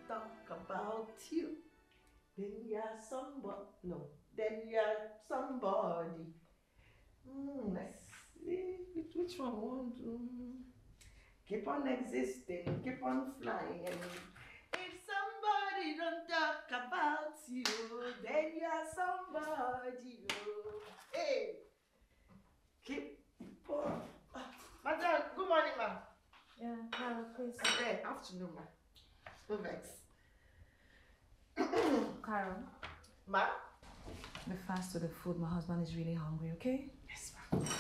talk about you, then you're somebody. No, then you're somebody. Let's see which one we want to keep on existing, keep on flying. If somebody don't talk about you, then you're somebody. Oh. Hey, keep on. Madam, good morning, ma'am. Yeah, Carol, please. Hey, afternoon, ma'am. No vex. Carol. Ma? Be fast with the food. My husband is really hungry, okay? Yes, ma'am.